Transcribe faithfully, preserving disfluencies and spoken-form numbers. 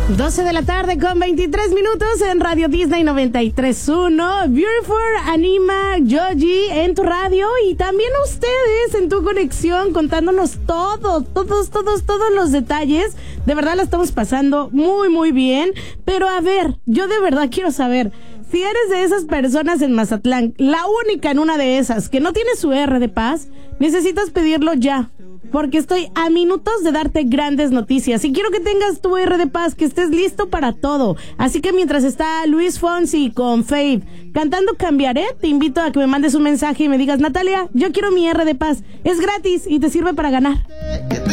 doce de la tarde con veintitrés minutos en Radio Disney noventa y tres punto uno. Beautiful, Anima, Joji en tu radio y también ustedes en tu conexión contándonos todo, todos, todos, todos los detalles. De verdad la estamos pasando muy, muy bien. Pero a ver, yo de verdad quiero saber, si eres de esas personas en Mazatlán, la única en una de esas que no tiene su R de paz, necesitas pedirlo ya. Porque estoy a minutos de darte grandes noticias y quiero que tengas tu R de paz, que estés listo para todo. Así que mientras está Luis Fonsi con Faith cantando Cambiaré, te invito a que me mandes un mensaje y me digas: Natalia, yo quiero mi R de paz. Es gratis y te sirve para ganar.